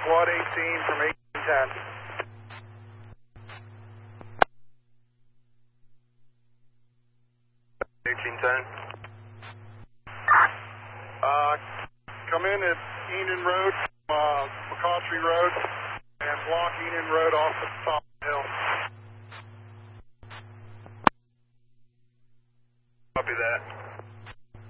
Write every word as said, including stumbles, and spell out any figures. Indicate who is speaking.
Speaker 1: Squad eighteen from eighteen ten. eighteen ten. Uh, come in at Enon Road, uh, McCautry Road, and block Enon Road off the top.